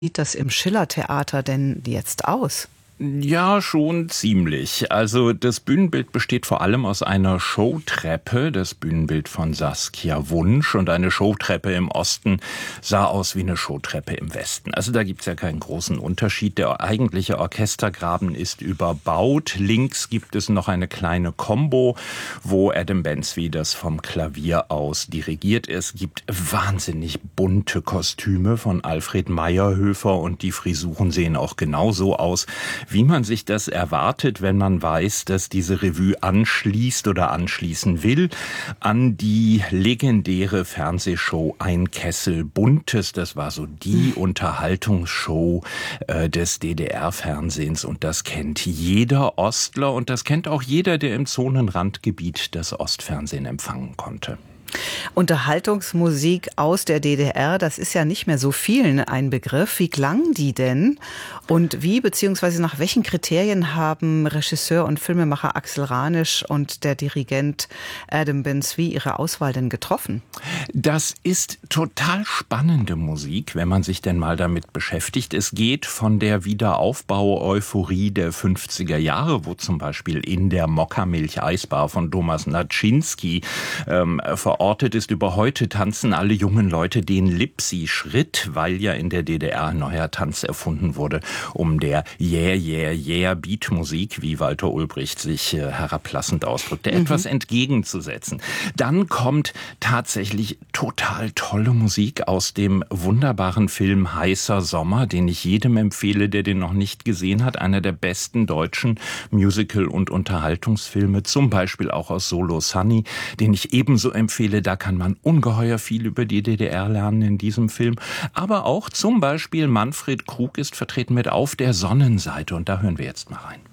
Sieht das im Schillertheater denn jetzt aus? Ja, schon ziemlich. Also das Bühnenbild besteht vor allem aus einer Showtreppe, das Bühnenbild von Saskia Wunsch, und eine Showtreppe im Osten sah aus wie eine Showtreppe im Westen. Also da gibt's ja keinen großen Unterschied. Der eigentliche Orchestergraben ist überbaut. Links gibt es noch eine kleine Combo, wo Adam Bensby das vom Klavier aus dirigiert. Es gibt wahnsinnig bunte Kostüme von Alfred Meyerhöfer und die Frisuren sehen auch genauso aus, wie man sich das erwartet, wenn man weiß, dass diese Revue anschließt oder anschließen will an die legendäre Fernsehshow Ein Kessel Buntes. Das war so die Unterhaltungsshow des DDR-Fernsehens und das kennt jeder Ostler und das kennt auch jeder, der im Zonenrandgebiet das Ostfernsehen empfangen konnte. Unterhaltungsmusik aus der DDR, das ist ja nicht mehr so vielen ein Begriff. Wie klang die denn? Und wie bzw. nach welchen Kriterien haben Regisseur und Filmemacher Axel Ranisch und der Dirigent Adam Bensby ihre Auswahl denn getroffen? Das ist total spannende Musik, wenn man sich denn mal damit beschäftigt. Es geht von der Wiederaufbau-Euphorie der 50er Jahre, wo zum Beispiel in der Mokka-Milch-Eisbar von Thomas Naczynski verortet ist. Über heute tanzen alle jungen Leute den Lipsi-Schritt, weil ja in der DDR ein neuer Tanz erfunden wurde, um der Yeah, yeah, yeah Beatmusik, wie Walter Ulbricht sich herablassend ausdrückte, etwas entgegenzusetzen. Dann kommt tatsächlich total tolle Musik aus dem wunderbaren Film Heißer Sommer, den ich jedem empfehle, der den noch nicht gesehen hat. Einer der besten deutschen Musical- und Unterhaltungsfilme, zum Beispiel auch aus Solo Sunny, den ich ebenso empfehle. Da kann man ungeheuer viel über die DDR lernen in diesem Film. Aber auch zum Beispiel Manfred Krug ist vertreten mit Auf der Sonnenseite. Und da hören wir jetzt mal rein.